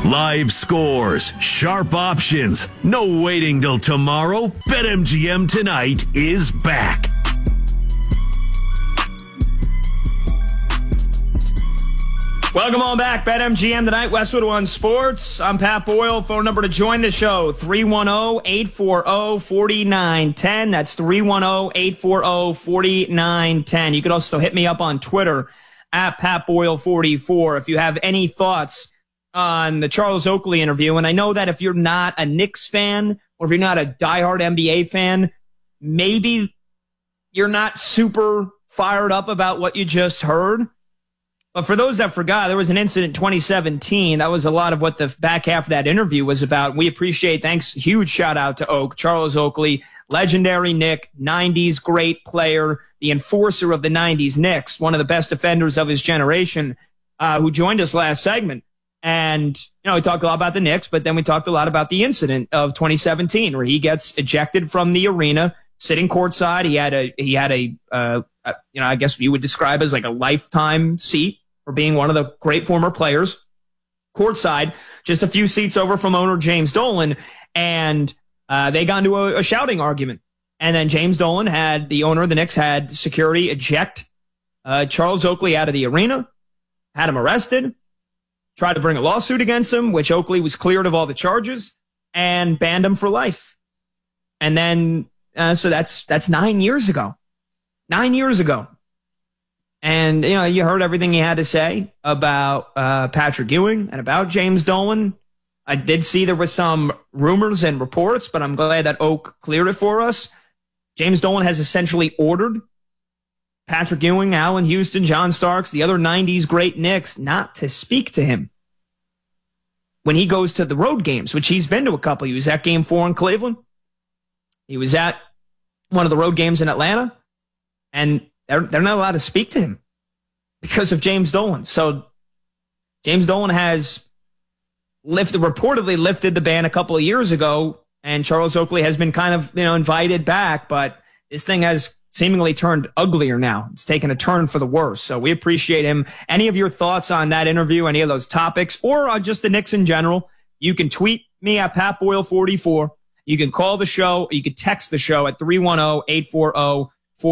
Live scores, sharp options, no waiting till tomorrow. BetMGM tonight is back. Welcome on back. BetMGM tonight, Westwood One Sports. I'm Pat Boyle. Phone number to join the show, 310-840-4910. That's 310-840-4910. You can also hit me up on Twitter at PatBoyle44 if you have any thoughts on the Charles Oakley interview. And I know that if you're not a Knicks fan or if you're not a diehard NBA fan, maybe you're not super fired up about what you just heard. But for those that forgot, there was an incident in 2017. That was a lot of what the back half of that interview was about. We appreciate, thanks, huge shout out to Charles Oakley, legendary Knick, 90s great player, the enforcer of the 90s Knicks, one of the best defenders of his generation, who joined us last segment. And, we talked a lot about the Knicks, but then we talked a lot about the incident of 2017 where he gets ejected from the arena, sitting courtside. He had a I guess you would describe as like a lifetime seat for being one of the great former players, courtside, just a few seats over from owner James Dolan, and they got into a shouting argument. And then James Dolan the owner of the Knicks, had security eject Charles Oakley out of the arena, had him arrested, tried to bring a lawsuit against him, which Oakley was cleared of all the charges, and banned him for life. And then, so that's 9 years ago. 9 years ago. And, you heard everything he had to say about Patrick Ewing and about James Dolan. I did see there was some rumors and reports, but I'm glad that Oak cleared it for us. James Dolan has essentially ordered Patrick Ewing, Allen Houston, John Starks, the other 90s great Knicks, not to speak to him when he goes to the road games, which he's been to a couple. He was at Game 4 in Cleveland. He was at one of the road games in Atlanta. And they're not allowed to speak to him because of James Dolan. So James Dolan has reportedly lifted the ban a couple of years ago, and Charles Oakley has been kind of, invited back, but this thing has seemingly turned uglier now. It's taken a turn for the worse. So we appreciate him. Any of your thoughts on that interview, any of those topics, or on just the Knicks in general, you can tweet me at PatBoyle44. You can call the show, or you can text the show at 310-840-4910.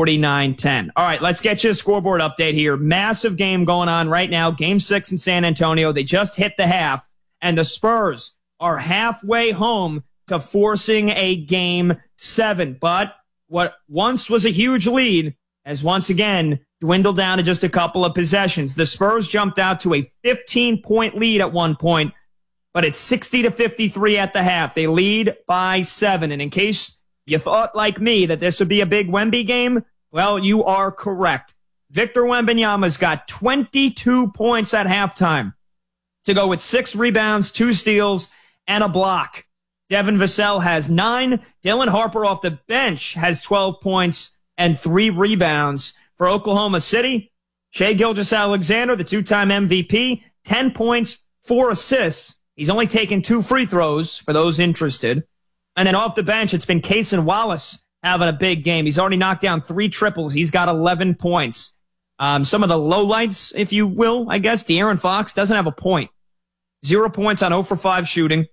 All right, let's get you a scoreboard update here. Massive game going on right now. Game 6 in San Antonio. They just hit the half, and the Spurs are halfway home to forcing a Game 7. But what once was a huge lead has once again dwindled down to just a couple of possessions. The Spurs jumped out to a 15-point lead at one point, but it's 60-53 at the half. They lead by 7. And in case you thought, like me, that this would be a big Wemby game, well, you are correct. Victor Wembanyama's got 22 points at halftime to go with 6 rebounds, 2 steals, and a block. Devin Vassell has 9. Dylan Harper off the bench has 12 points and 3 rebounds. For Oklahoma City, Shai Gilgeous-Alexander, the 2-time MVP, 10 points, 4 assists. He's only taken 2 free throws for those interested. And then off the bench, it's been Cason Wallace having a big game. He's already knocked down 3 triples. He's got 11 points. Some of the lowlights, if you will, I guess, De'Aaron Fox doesn't have a point. 0 points on 0 for 5 shooting.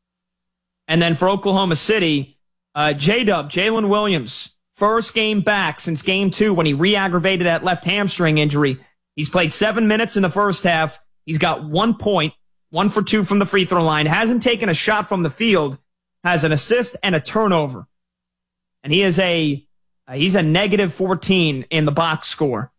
And then for Oklahoma City, J-Dub, Jalen Williams, first game back since Game 2 when he re-aggravated that left hamstring injury. He's played 7 minutes in the first half. He's got 1 point, 1 for 2 from the free throw line, hasn't taken a shot from the field, has an assist and a turnover. And he is he's a negative 14 in the box score.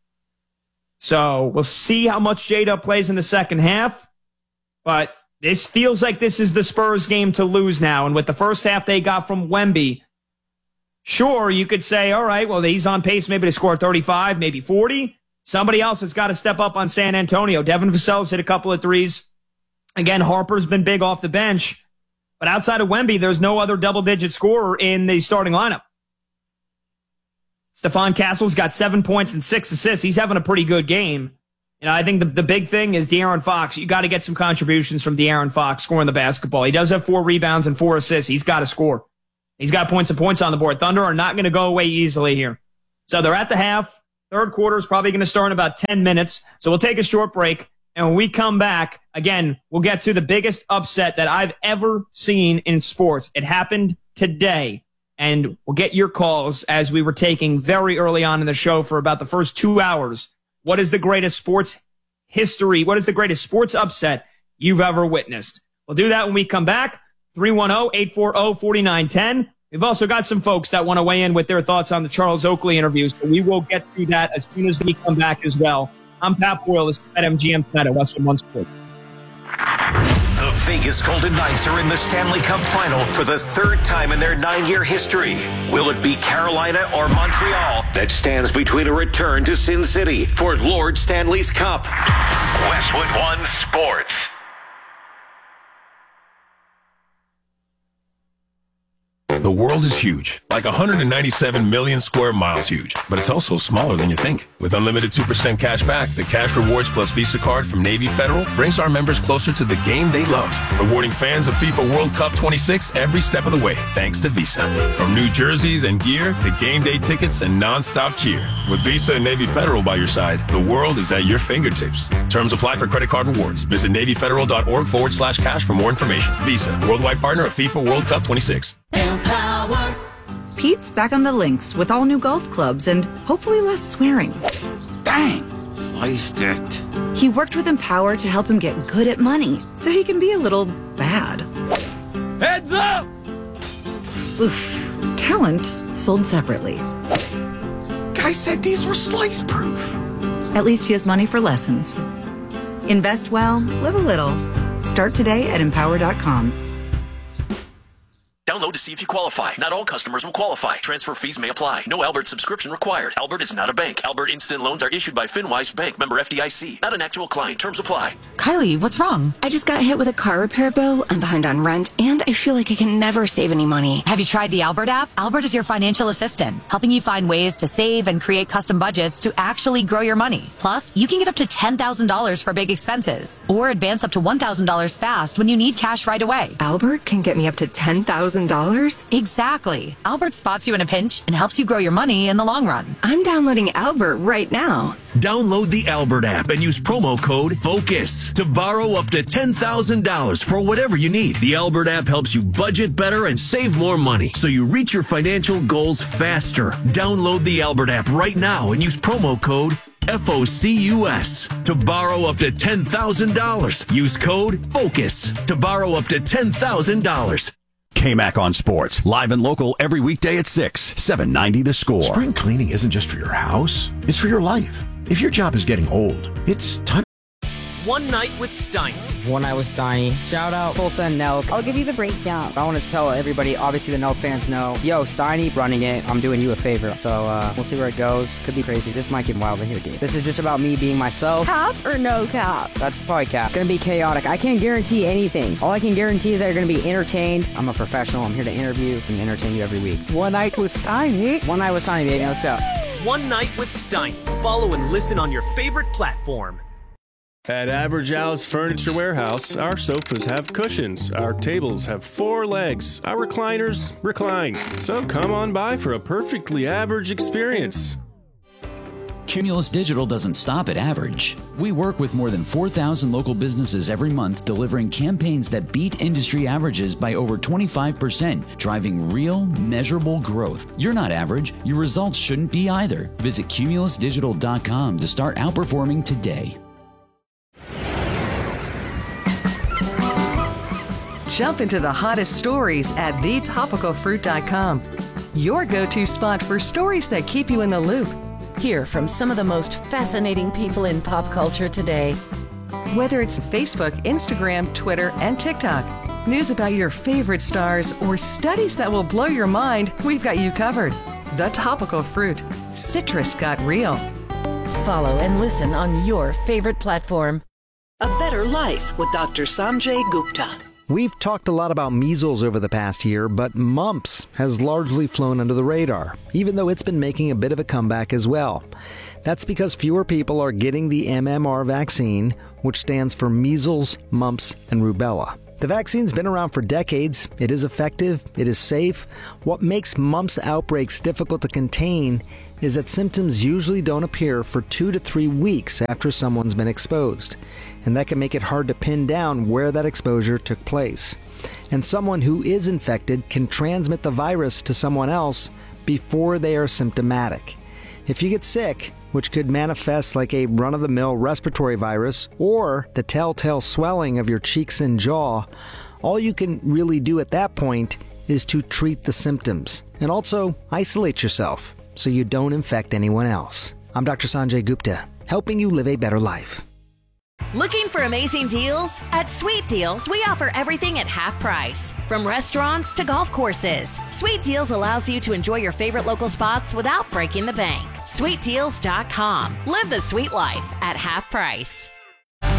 So we'll see how much J-Dub plays in the second half. But this feels like this is the Spurs game to lose now. And with the first half they got from Wemby, sure, you could say, all right, well, he's on pace maybe to score 35, maybe 40. Somebody else has got to step up on San Antonio. Devin Vassell's hit a couple of threes. Again, Harper's been big off the bench. But outside of Wemby, there's no other double-digit scorer in the starting lineup. Stephon Castle's got 7 points and 6 assists. He's having a pretty good game. I think the big thing is De'Aaron Fox. You got to get some contributions from De'Aaron Fox scoring the basketball. He does have 4 rebounds and 4 assists. He's got to score. He's got points and points on the board. Thunder are not going to go away easily here. So they're at the half. Third quarter is probably going to start in about 10 minutes. So we'll take a short break. And And when we come back, again, we'll get to the biggest upset that I've ever seen in sports. It happened today. And we'll get your calls as we were taking very early on in the show for about the first 2 hours. What is the greatest sports history? What is the greatest sports upset you've ever witnessed? We'll do that when we come back. 310-840-4910. We've also got some folks that want to weigh in with their thoughts on the Charles Oakley interview, so we will get through that as soon as we come back as well. I'm Pat Boyle. This is BetMGM tonight at Western One Sports. The Vegas Golden Knights are in the Stanley Cup Final for the third time in their 9-year history. Will it be Carolina or Montreal that stands between a return to Sin City for Lord Stanley's Cup? Westwood One Sports. The world is huge, like 197 million square miles huge, but it's also smaller than you think. With unlimited 2% cash back, the Cash Rewards Plus Visa card from Navy Federal brings our members closer to the game they love, rewarding fans of FIFA World Cup 26 every step of the way, thanks to Visa. From new jerseys and gear to game day tickets and non-stop cheer. With Visa and Navy Federal by your side, the world is at your fingertips. Terms apply for credit card rewards. Visit NavyFederal.org/cash for more information. Visa, worldwide partner of FIFA World Cup 26. Empower. Pete's back on the links with all new golf clubs and hopefully less swearing. Dang, sliced it. He worked with Empower to help him get good at money so he can be a little bad. Heads up! Oof. Talent sold separately. Guy said these were slice proof. At least he has money for lessons. Invest well, live a little. Start today at Empower.com. Download to see if you qualify. Not all customers will qualify. Transfer fees may apply. No Albert subscription required. Albert is not a bank. Albert Instant Loans are issued by FinWise Bank, member FDIC. Not an actual client. Terms apply. Kylie, what's wrong? I just got hit with a car repair bill. I'm behind on rent, and I feel like I can never save any money. Have you tried the Albert app? Albert is your financial assistant, helping you find ways to save and create custom budgets to actually grow your money. Plus, you can get up to $10,000 for big expenses, or advance up to $1,000 fast when you need cash right away. Albert can get me up to $10,000? Exactly. Albert spots you in a pinch and helps you grow your money in the long run. I'm downloading Albert right now. Download the Albert app and use promo code FOCUS to borrow up to $10,000 for whatever you need. The Albert app helps you budget better and save more money so you reach your financial goals faster. Download the Albert app right now and use promo code FOCUS to borrow up to $10,000. Use code FOCUS to borrow up to $10,000. KMAC on Sports, live and local every weekday at 6, 790 The Score. Spring cleaning isn't just for your house, it's for your life. If your job is getting old, it's time. One Night with Steiny. One Night with Steiny. Shout out Tulsa and Nelk. I'll give you the breakdown. I want to tell everybody, obviously the Nelk fans know, yo, Steiny running it. I'm doing you a favor. So we'll see where it goes. Could be crazy. This might get wild in here, dude. This is just about me being myself. Cap or no cap? That's probably cap. Gonna be chaotic. I can't guarantee anything. All I can guarantee is that you're gonna be entertained. I'm a professional. I'm here to interview and entertain you every week. One Night with Steiny. One Night with Steiny, baby. Let's go. One Night with Steiny. Follow and listen on your favorite platform. At Average Al's Furniture Warehouse, our sofas have cushions, our tables have 4 legs, our recliners recline. So come on by for a perfectly average experience. Cumulus Digital doesn't stop at average. We work with more than 4,000 local businesses every month, delivering campaigns that beat industry averages by over 25%, driving real, measurable growth. You're not average. Your results shouldn't be either. Visit cumulusdigital.com to start outperforming today. Jump into the hottest stories at thetopicalfruit.com. Your go-to spot for stories that keep you in the loop. Hear from some of the most fascinating people in pop culture today. Whether it's Facebook, Instagram, Twitter, and TikTok, news about your favorite stars, or studies that will blow your mind, we've got you covered. The Topical Fruit. Citrus got real. Follow and listen on your favorite platform. A Better Life with Dr. Sanjay Gupta. We've talked a lot about measles over the past year, but mumps has largely flown under the radar, even though it's been making a bit of a comeback as well. That's because fewer people are getting the MMR vaccine, which stands for measles, mumps, and rubella. The vaccine's been around for decades. It is effective. It is safe. What makes mumps outbreaks difficult to contain is that symptoms usually don't appear for 2 to 3 weeks after someone's been exposed. And that can make it hard to pin down where that exposure took place. And someone who is infected can transmit the virus to someone else before they are symptomatic. If you get sick, which could manifest like a run-of-the-mill respiratory virus or the telltale swelling of your cheeks and jaw, all you can really do at that point is to treat the symptoms and also isolate yourself so you don't infect anyone else. I'm Dr. Sanjay Gupta, helping you live a better life. Looking for amazing deals? At Sweet Deals, we offer everything at half price. From restaurants to golf courses, Sweet Deals allows you to enjoy your favorite local spots without breaking the bank. SweetDeals.com. Live the sweet life at half price.